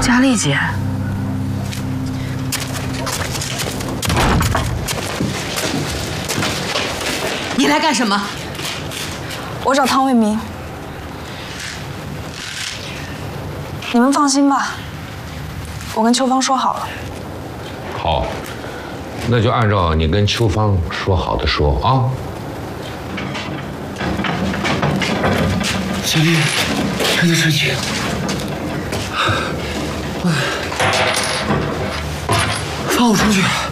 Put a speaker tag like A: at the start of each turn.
A: 佳丽姐，你来干什么？
B: 我找汤卫民。你们放心吧，我跟秋芳说好了。
C: 好，那就按照你跟秋芳说好的说啊。
D: 小丽，快点睡去。放我出去！